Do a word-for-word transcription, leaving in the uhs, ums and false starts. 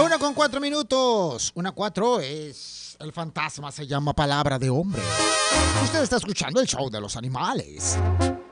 Una con cuatro minutos. Una cuatro es... El fantasma se llama palabra de hombre. Usted está escuchando el show de los animales.